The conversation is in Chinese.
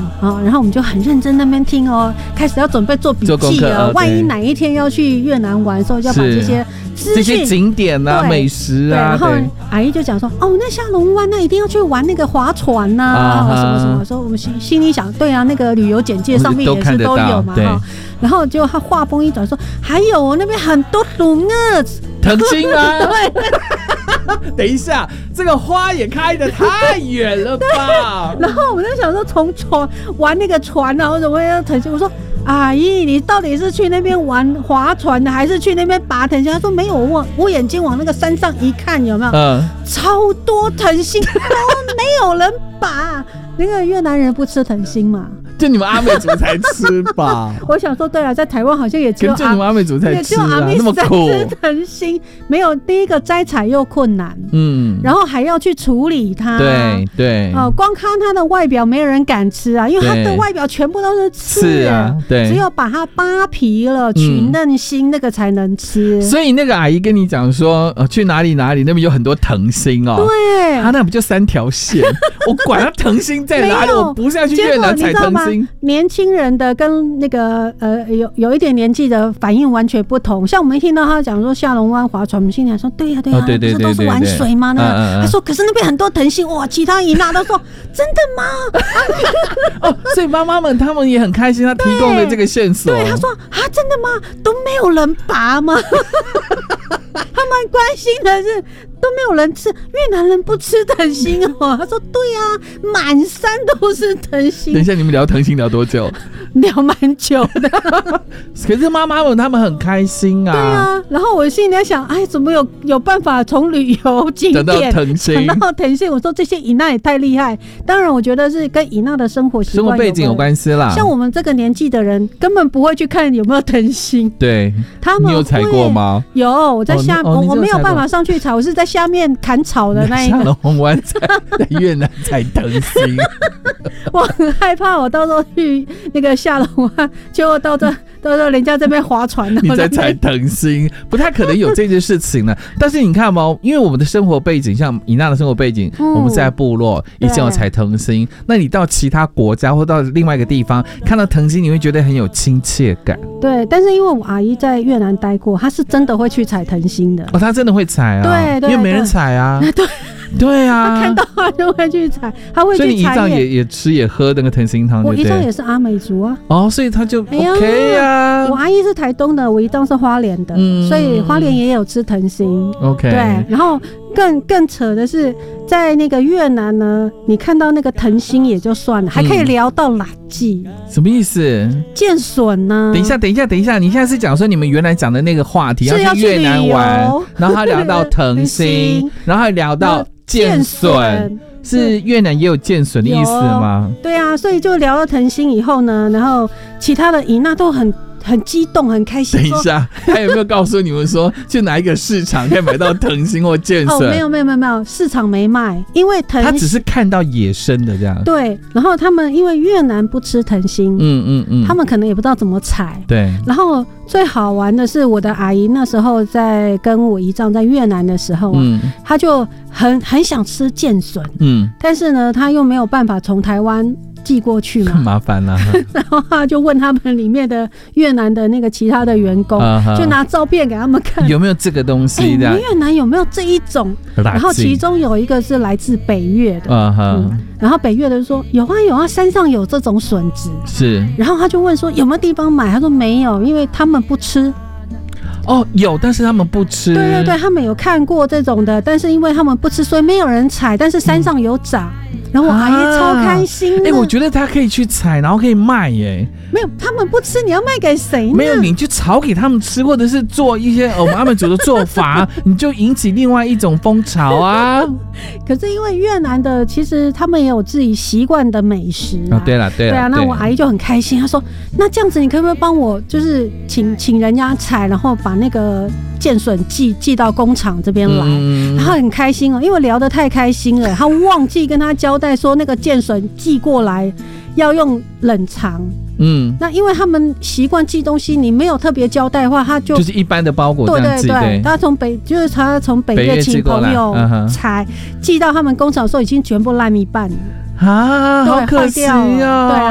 然后我们就很认真那边听哦，开始要准备做笔记了。万一哪一天要去越南玩的时候，要把这些资讯、 这些景点啊、美食啊， 然后阿姨就讲说，那下龙湾那一定要去玩那个划船呐，什么什么。说我们心里想，对啊，那个旅游简介上面也是都有嘛哈。然后就他话锋一转说，还有那边很多龙啊， 藤青啊。 对。 等一下，这个花也开得太远了吧？ 然后我们在想说，从船玩那个船啊，为什么要藤青？我说阿姨，你到底是去那边玩划船的，还是去那边拔藤青？他说没有，我眼睛往那个山上一看，有没有？超多藤青都没有人拔。那个越南人不吃藤青嘛？ 就你们阿美族才吃吧？ 我想说，对了，在台湾好像也只有你们阿美族才吃啊， 那么苦。吃藤青没有，第一个摘采又困难，然后还要去处理它， 对， 光看它的外表，没有人敢吃啊，因为它的外表全部都是刺啊，对，只有把它扒皮了，取嫩心那个才能吃。 所以那个阿姨跟你讲说，去哪里那边有很多藤青哦， 对， 它那不就3条线？我管它藤青在哪里，我不是要去越南采藤青。 年轻人的跟那个有一点年纪的反应完全不同。像我们一听到他讲说下龙湾划船，我们心里还说对呀，不是都是玩水吗？他说可是那边很多藤青，哇，其他姨妈都说真的吗？ 所以妈妈们他们也很开心，他提供了这个线索。 对，他说真的吗？都没有人拔吗？他们关心的是都没有人吃，越南人不吃藤青哦。他说对啊，满山都是藤青。 等一下，你们聊藤青聊多久？ 聊蛮久的。 可是妈妈们他们很开心啊。 对啊，然后我心里在想，怎么有办法从旅游景点讲到藤青？ 我说这些姨娜也太厉害。当然，我觉得是跟姨娜的生活习惯、 生活背景有关系啦。 像我们这个年纪的人，根本不会去看有没有藤青。 对， 他们你有采过吗？ 有，我在下我没有办法上去采，我是在下面砍草的那一个。 下龙湾在越南采藤青。 我很害怕，我到时候去那个下龙湾，结果到时候人家这边划船， 你在采藤青，不太可能有这件事情了。但是你看嘛，因为我们的生活背景，像伊娜的生活背景，我们在部落以前有采藤青，那你到其他国家或到另外一个地方看到藤青，你会觉得很有亲切感。 对，但是因为我阿姨在越南待过，她是真的会去采藤青的。 她真的会采啊？对，因为没人采啊。对啊， 他看到他就会去采，他会去采。 所以你姨丈也吃也喝那个藤青汤， 我姨丈也是阿美族啊。 所以他就 OK 啊。 我阿姨是台东的，我姨丈是花莲的，所以花莲也有吃藤青。 OK， 对，然后更扯的是，在那个越南呢，你看到那个藤青也就算了，还可以聊到垃圾。 什么意思？ 剑笋呢？ 等一下，你现在是讲说你们原来讲的那个话题，要去越南玩，然后他聊到藤青，然后还聊到剑笋，是越南也有剑笋的意思吗？ 对啊，所以就聊到藤青以后呢，然后其他的姨娜都很激动，很开心。 等一下，他有没有告诉你们说去哪一个市场可以买到藤青或剑笋？ 没有，市场没卖，因为藤他只是看到野生的这样。 对，然后他们因为越南不吃藤青，他们可能也不知道怎么采。 对， 然后最好玩的是，我的阿姨那时候在跟我姨丈在越南的时候，他就很想吃剑笋，但是呢，他又没有办法从台湾寄过去嘛， 麻烦了。 然后他就问他们里面的越南的那个其他的员工，就拿照片给他们看， 有没有这个东西？ 你们越南有没有这一种？然后其中有一个是来自北越的，然后北越的就说有啊，山上有这种笋子。 是， 然后他就问说有没有地方买？他说没有，因为他们不吃。 有，但是他们不吃。 对，他们有看过这种的，但是因为他们不吃，所以没有人采，但是山上有长。然后我阿姨超开心的。 我觉得他可以去采，然后可以卖耶。 没有，他们不吃，你要卖给谁呢？ 没有，你就炒给他们吃，或者是做一些我们阿美族的做法，你就引起另外一种风潮啊。 可是因为越南的，其实他们也有自己习惯的美食啊。 对啊， 那我阿姨就很开心，她说：“那这样子，你可不可以帮我，就是请人家采，然后把那个剑笋寄到工厂这边来？”然后很开心因为聊得太开心了，他忘记跟他交代说那个剑笋寄过来要用冷藏。那因为他们习惯寄东西，你没有特别交代的话，他就是一般的包裹这样寄。 对，他从北越请朋友采，寄到他们工厂的时候已经全部烂一半了。 好可惜哦。对啊。